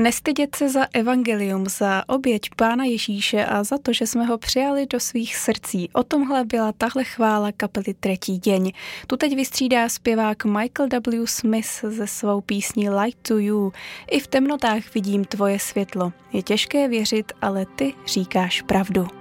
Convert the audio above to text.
Nestydět se za evangelium, za oběť Pána Ježíše a za to, že jsme ho přijali do svých srdcí. O tomhle byla tahle chvála kapely Třetí deň. Tu teď vystřídá zpěvák Michael W. Smith se svou písní Light to You. I v temnotách vidím tvoje světlo. Je těžké věřit, ale ty říkáš pravdu.